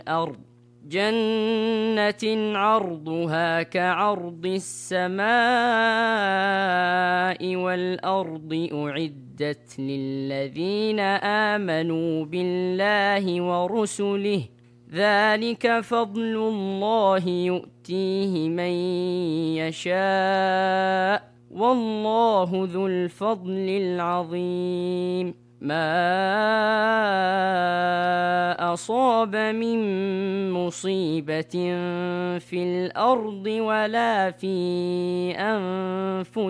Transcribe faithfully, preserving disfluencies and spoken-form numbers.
الأرض جنة عرضها كعرض السماء والأرض أعدت للذين آمنوا بالله ورسله ذلك فضل الله يؤتيه من يشاء والله ذو الفضل العظيم. ما أصاب من مصيبة في الأرض ولا في أنفسكم